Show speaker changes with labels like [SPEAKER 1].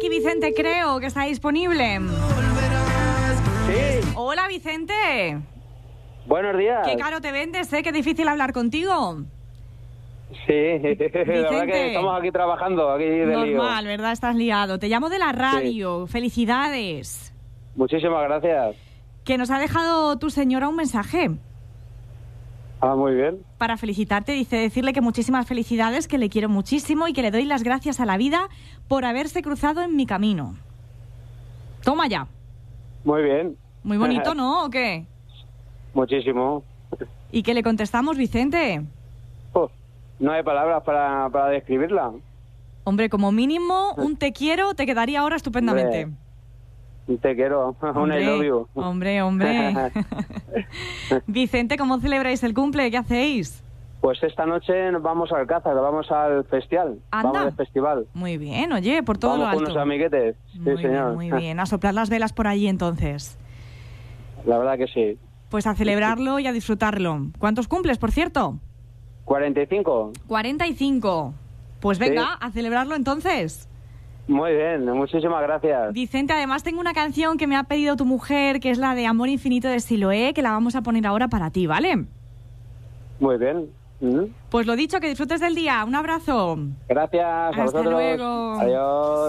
[SPEAKER 1] aquí Vicente, creo que está disponible.
[SPEAKER 2] Sí.
[SPEAKER 1] Hola, Vicente.
[SPEAKER 2] Buenos días.
[SPEAKER 1] Qué caro te vendes, ¿eh? Qué difícil hablar contigo.
[SPEAKER 2] Sí, la verdad que estamos aquí trabajando, aquí de lío.
[SPEAKER 1] Normal, ¿verdad? Estás liado. Te llamo de la radio. Sí. Felicidades.
[SPEAKER 2] Muchísimas gracias.
[SPEAKER 1] Que nos ha dejado tu señora un mensaje.
[SPEAKER 2] Ah, muy bien.
[SPEAKER 1] Para felicitarte, dice decirle que muchísimas felicidades, que le quiero muchísimo y que le doy las gracias a la vida por haberse cruzado en mi camino. Toma ya.
[SPEAKER 2] Muy bien.
[SPEAKER 1] Muy bonito, ¿no? ¿O qué?
[SPEAKER 2] Muchísimo.
[SPEAKER 1] ¿Y qué le contestamos, Vicente?
[SPEAKER 2] No hay palabras para describirla.
[SPEAKER 1] Hombre, como mínimo, un te quiero te quedaría ahora estupendamente.
[SPEAKER 2] Te quiero, un I love you.
[SPEAKER 1] Hombre. Vicente, ¿cómo celebráis el cumple? ¿Qué hacéis?
[SPEAKER 2] Pues esta noche nos vamos al Alcázar, vamos al festival.
[SPEAKER 1] ¿Anda?
[SPEAKER 2] Vamos al festival.
[SPEAKER 1] Muy bien, oye, por todo
[SPEAKER 2] vamos
[SPEAKER 1] lo alto.
[SPEAKER 2] Con unos amiguetes. Sí,
[SPEAKER 1] muy
[SPEAKER 2] señor.
[SPEAKER 1] Bien, muy bien. A soplar las velas por allí, entonces.
[SPEAKER 2] La verdad que sí.
[SPEAKER 1] Pues a celebrarlo y a disfrutarlo. ¿Cuántos cumples, por cierto?
[SPEAKER 2] 45.
[SPEAKER 1] 45. Pues venga,
[SPEAKER 2] Sí.
[SPEAKER 1] a celebrarlo entonces.
[SPEAKER 2] Muy bien, muchísimas gracias.
[SPEAKER 1] Vicente, además tengo una canción que me ha pedido tu mujer, que es la de Amor Infinito de Siloé, que la vamos a poner ahora para ti, ¿vale?
[SPEAKER 2] Muy bien.
[SPEAKER 1] Pues lo dicho, que disfrutes del día. Un abrazo.
[SPEAKER 2] Gracias a vosotros.
[SPEAKER 1] Hasta luego.
[SPEAKER 2] Adiós.